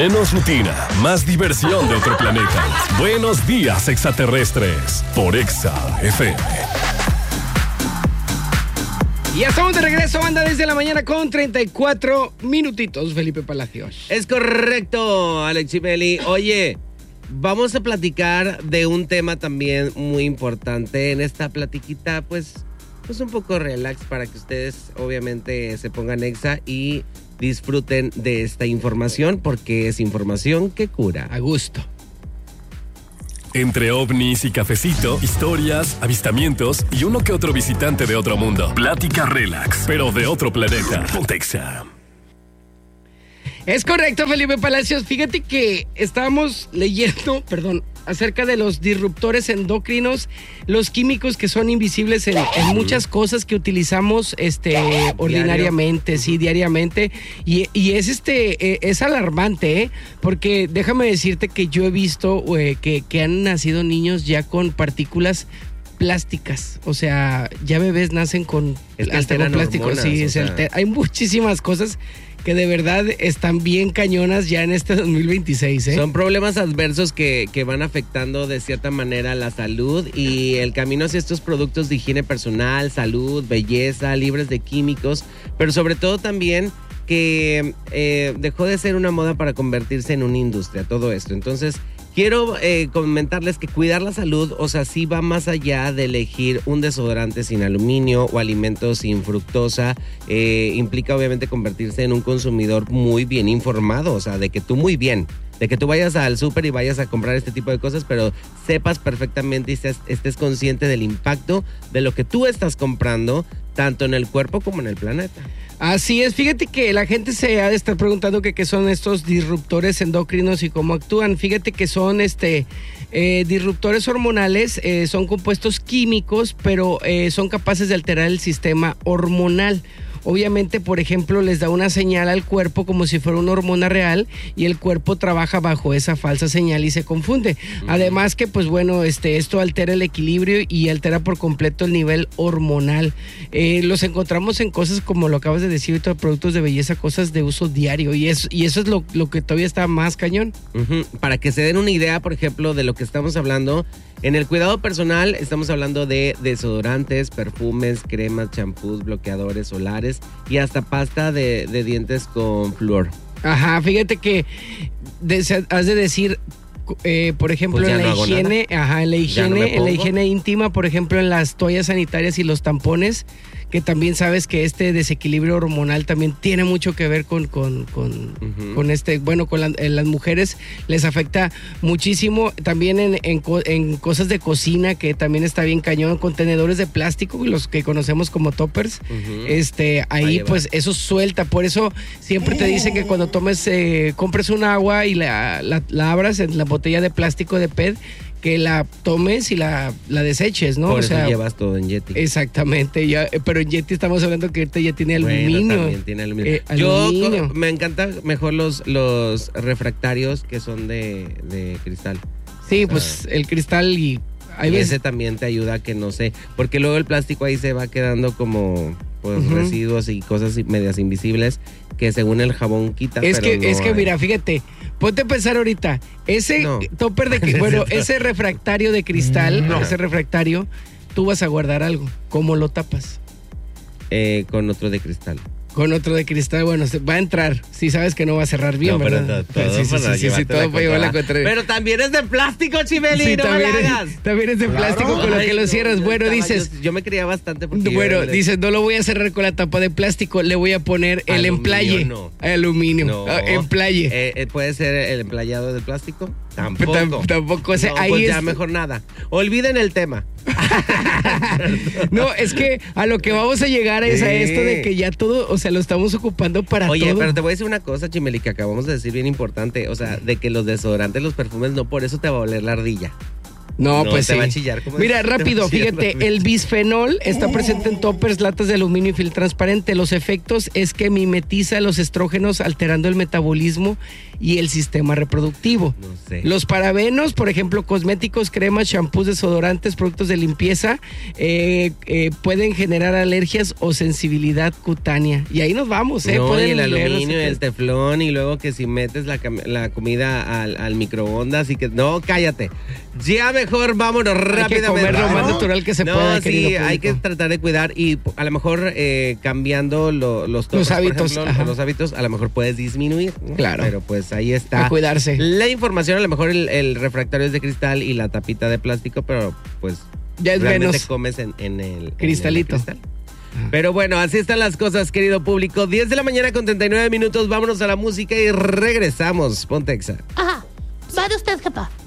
Menos rutina, más diversión de otro planeta. Buenos días, extraterrestres. Por Exa FM. Ya estamos de regreso, banda, desde la mañana con 34 minutitos, Felipe Palacios. Es correcto, Alex Chimeli. Oye, vamos a platicar de un tema también muy importante en esta platiquita, pues un poco relax para que ustedes obviamente se pongan Exa y disfruten de esta información porque es información que cura. A gusto. Entre ovnis y cafecito, historias, avistamientos y uno que otro visitante de otro mundo. Plática relax, pero de otro planeta. Ponte Exa. Es correcto, Felipe Palacios. Fíjate que estábamos leyendo, acerca de los disruptores endocrinos, los químicos que son invisibles en muchas cosas que utilizamos ordinariamente, sí, diariamente. Y es alarmante, porque déjame decirte que yo he visto que han nacido niños ya con partículas plásticas, o sea, ya bebés nacen con plásticos, sí, hay muchísimas cosas que de verdad están bien cañonas ya en este 2026, ¿eh? Son problemas adversos que van afectando de cierta manera la salud y el camino hacia estos productos de higiene personal, salud, belleza, libres de químicos, pero sobre todo también que dejó de ser una moda para convertirse en una industria, todo esto. Entonces, quiero comentarles que cuidar la salud, o sea, sí va más allá de elegir un desodorante sin aluminio o alimentos sin fructosa. Implica obviamente convertirse en un consumidor muy bien informado, o sea, de que tú vayas al súper y vayas a comprar este tipo de cosas, pero sepas perfectamente y estés consciente del impacto de lo que tú estás comprando, tanto en el cuerpo como en el planeta. Así es, fíjate que la gente se ha de estar preguntando qué son estos disruptores endocrinos y cómo actúan. Fíjate que son disruptores hormonales, son compuestos químicos, pero son capaces de alterar el sistema hormonal. Obviamente, por ejemplo, les da una señal al cuerpo como si fuera una hormona real y el cuerpo trabaja bajo esa falsa señal y se confunde. Además que, pues bueno, esto altera el equilibrio y altera por completo el nivel hormonal. Los encontramos en cosas como lo acabas de decir, productos de belleza, cosas de uso diario y eso es lo que todavía está más cañón. Para que se den una idea, por ejemplo, de lo que estamos hablando, en el cuidado personal estamos hablando de desodorantes, perfumes, cremas, champús, bloqueadores solares y hasta pasta de dientes con flúor. Ajá, fíjate que has de decir, por ejemplo, pues en la higiene íntima, por ejemplo, en las toallas sanitarias y los tampones, que también sabes que este desequilibrio hormonal también tiene mucho que ver con las mujeres les afecta muchísimo, también en cosas de cocina que también está bien cañón, contenedores de plástico, los que conocemos como toppers, ahí pues eso suelta, por eso siempre te dicen que cuando compres un agua y la abras en la botella de plástico de PET, que la tomes y la deseches, ¿no? Por eso llevas todo en Yeti. Exactamente, pero en Yeti estamos hablando que ahorita ya tiene aluminio. También tiene aluminio. Me encantan mejor los refractarios que son de cristal. Sí, pues el cristal y ese también te ayuda a que no sé, porque luego el plástico ahí se va quedando como pues residuos y cosas medias invisibles que según el jabón quita. Es que mira, fíjate, ponte a pensar ahorita, ese topper ese refractario de cristal, ese refractario, tú vas a guardar algo. ¿Cómo lo tapas? Con otro de cristal. Con otro de cristal, bueno, va a entrar. Si sabes que no va a cerrar bien, ¿verdad? Todo para llevar la contraria. Pero también es de plástico, Chimeli, sí, no me la hagas. También es de plástico con lo que lo cierras. Bueno, dices... Yo me creía bastante porque... Bueno, dices, no lo voy a cerrar con la tapa de plástico, le voy a poner el emplaye. Aluminio. No. Emplaye. ¿Puede ser el emplayado de plástico? Tampoco. Tampoco. No, ahí pues ya mejor nada. Olviden el tema. No, es que a lo que vamos a llegar es a esto de que ya todo, o sea, lo estamos ocupando para todo. Oye, pero te voy a decir una cosa, Chimeli, que acabamos de decir bien importante, o sea, de que los desodorantes, los perfumes, no por eso te va a oler la ardilla. No, pues te sí. va a chillar. ¿Cómo Mira, te va a rápido, chillar? fíjate, el bisfenol está presente en toppers, latas de aluminio y film transparente. Los efectos es que mimetiza los estrógenos alterando el metabolismo y el sistema reproductivo. No sé. Los parabenos, por ejemplo, cosméticos, cremas, shampoos, desodorantes, productos de limpieza, pueden generar alergias o sensibilidad cutánea. Y ahí nos vamos, No, pueden y el leer aluminio, los- el teflón, y luego que si metes la comida al microondas y que... No, cállate. Ya mejor vámonos rápidamente. comer lo más ¿no? natural que se no, pueda, sí, querido hay que público. tratar de cuidar y a lo mejor cambiando los toppers, por hábitos, ejemplo, ajá. los hábitos, a lo mejor puedes disminuir, ¿no? Claro. Pero pues ahí está. A cuidarse. La información, a lo mejor el refractario es de cristal y la tapita de plástico, pero pues Ya es realmente menos. comes en el Cristalito. cristal. Pero bueno, así están las cosas, querido público. 10 de la mañana con 39 minutos. Vámonos a la música y regresamos. Ponte Exa. Ajá. Va de usted, jefa.